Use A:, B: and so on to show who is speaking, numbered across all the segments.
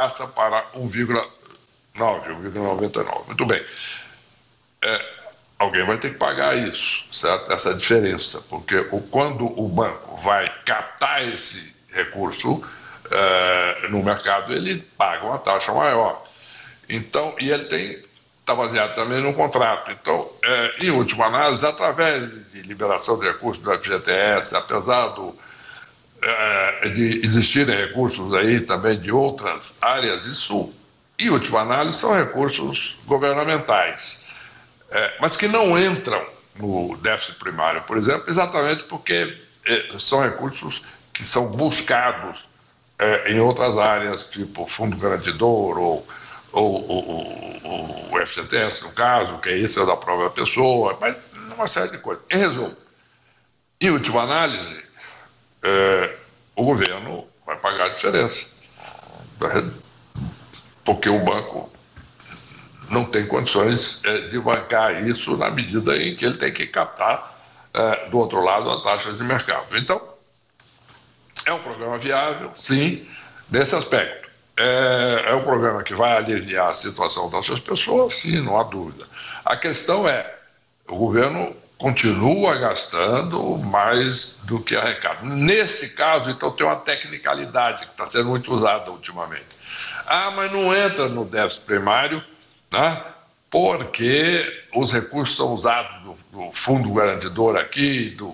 A: passa para 1,99. Muito bem. Alguém vai ter que pagar isso, certo? Essa diferença, porque quando o banco vai captar esse recurso no mercado, ele paga uma taxa maior. Então, e ele está baseado também no contrato. Então, em última análise, através de liberação de recursos do FGTS, apesar de existirem recursos aí também de outras áreas, isso, em última análise, são recursos governamentais, mas que não entram no déficit primário, por exemplo, exatamente porque são recursos que são buscados em outras áreas, tipo fundo garantidor ou o FGTS, no caso, que esse é da própria pessoa, mas uma série de coisas. Em resumo, em última análise, o governo vai pagar a diferença, porque o banco não tem condições de bancar isso na medida em que ele tem que captar do outro lado as taxas de mercado. Então, é um programa viável, sim, nesse aspecto. É um programa que vai aliviar a situação dessas pessoas, sim, não há dúvida. A questão o governo continua gastando mais do que arrecada. Neste caso, então, tem uma tecnicalidade que está sendo muito usada ultimamente. Mas não entra no déficit primário, né? Porque os recursos são usados do fundo garantidor aqui, do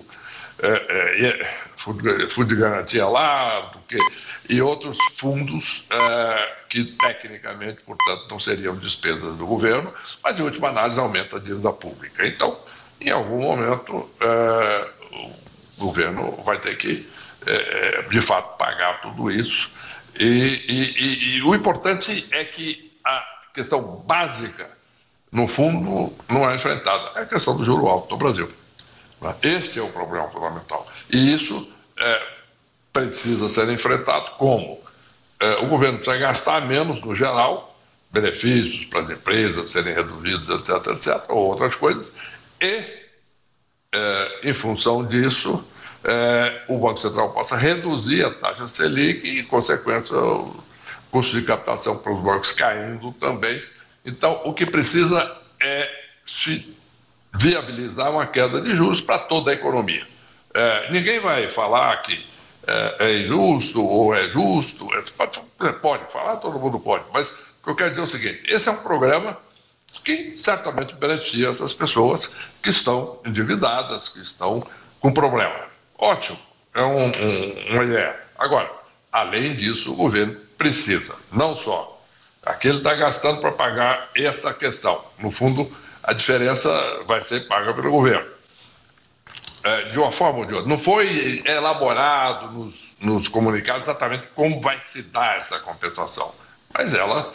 A: fundo de garantia lá, e outros fundos que tecnicamente, portanto, não seriam despesas do governo, mas em última análise aumenta a dívida pública. Então, em algum momento, o governo vai ter que, de fato, pagar tudo isso. E o importante é que a questão básica, no fundo, não é enfrentada. É a questão do juro alto no Brasil. Este é o problema fundamental. E isso precisa ser enfrentado como? O governo precisa gastar menos no geral, benefícios para as empresas serem reduzidos, etc., ou outras coisas, e, em função disso, o Banco Central possa reduzir a taxa Selic e, em consequência, o custo de captação para os bancos caindo também. Então, o que precisa é se viabilizar uma queda de juros para toda a economia. Ninguém vai falar que é injusto ou é justo, pode falar, todo mundo pode, mas o que eu quero dizer é o seguinte: esse é um programa que certamente beneficia essas pessoas que estão endividadas, que estão com problema. Ótimo, é uma ideia. Agora, além disso, o governo precisa, não só, aqui ele está gastando para pagar essa questão, no fundo, a diferença vai ser paga pelo governo. De uma forma ou de outra. Não foi elaborado nos comunicados exatamente como vai se dar essa compensação, mas ela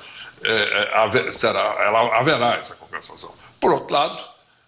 A: haverá essa compensação. Por outro lado,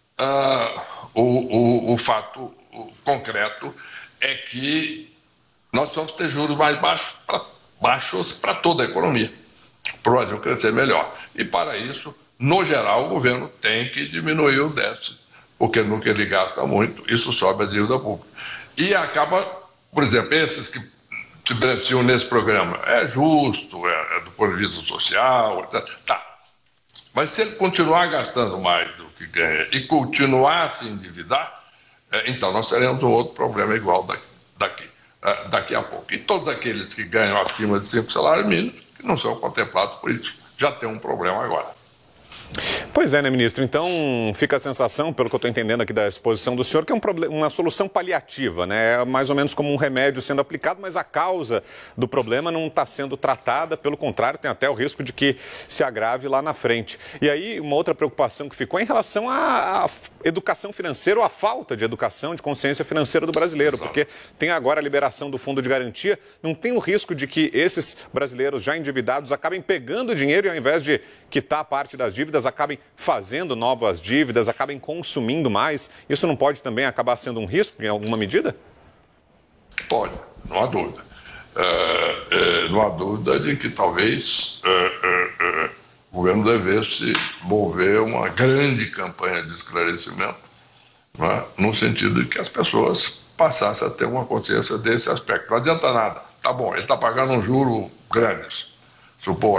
A: o fato concreto é que nós vamos ter juros mais baixos para toda a economia, para o Brasil crescer melhor. E para isso, no geral, o governo tem que diminuir o déficit, porque no que ele gasta muito, isso sobe a dívida pública. E acaba, por exemplo, esses que se beneficiam nesse programa, é justo, do ponto de vista social, etc. Tá. Mas se ele continuar gastando mais do que ganha continuar a se endividar, então nós teremos um outro problema igual daqui a pouco. E todos aqueles que ganham acima de 5 salários mínimos, que não são contemplados por isso, já tem um problema agora.
B: Pois é, né, ministro? Então fica a sensação, pelo que eu estou entendendo aqui da exposição do senhor, que é uma solução paliativa, né? É mais ou menos como um remédio sendo aplicado, mas a causa do problema não está sendo tratada, pelo contrário, tem até o risco de que se agrave lá na frente. E aí, uma outra preocupação que ficou em relação à educação financeira ou à falta de educação, de consciência financeira do brasileiro, porque tem agora a liberação do fundo de garantia, não tem o risco de que esses brasileiros já endividados acabem pegando dinheiro e ao invés de quitar parte das dívidas, acabem fazendo novas dívidas, acabem consumindo mais. Isso não pode também acabar sendo um risco em alguma medida?
A: Pode, não há dúvida. Não há dúvida de que talvez o governo devesse mover uma grande campanha de esclarecimento, né, no sentido de que as pessoas passassem a ter uma consciência desse aspecto. Não adianta nada. Tá bom, ele está pagando um juro grande, supor